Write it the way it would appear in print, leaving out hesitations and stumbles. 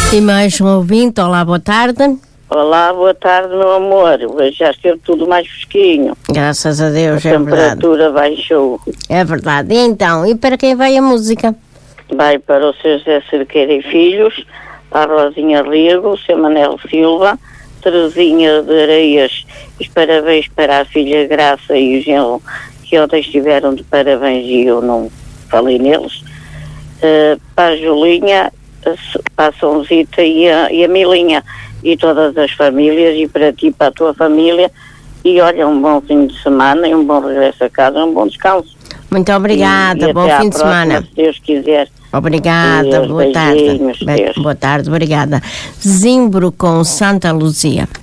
E mais um ouvinte, olá, boa tarde. Olá, boa tarde, meu amor. Hoje já esteve tudo mais fresquinho. Graças a Deus, é verdade. A temperatura baixou. É verdade. E então, e para quem vai a música? Vai para o Sr. José Cerqueira e Filhos, a Rosinha Riego, o Sr. Manel Silva, Terezinha de Areias, os parabéns para a filha Graça e o genro, que ontem estiveram de parabéns e eu não falei neles. Para a Julinha, para a Sonzita e a Milinha, e todas as famílias, e para ti, para a tua família, e olha, um bom fim de semana e um bom regresso a casa, um bom descanso. Muito obrigada, bom fim de semana. Se Deus quiser. Obrigada, boa tarde. Boa tarde, obrigada. Zimbro com Santa Luzia.